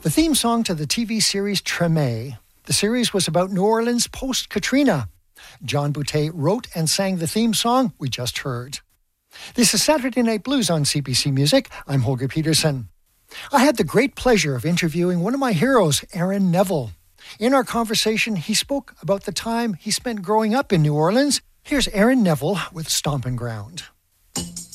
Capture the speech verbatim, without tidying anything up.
the theme song to the T V series Treme. The series was about New Orleans post-Katrina. John Boutte wrote and sang the theme song we just heard. This is Saturday Night Blues on C B C Music. I'm Holger Peterson. I had the great pleasure of interviewing one of my heroes, Aaron Neville. In our conversation, he spoke about the time he spent growing up in New Orleans. Here's Aaron Neville with Stompin' Ground.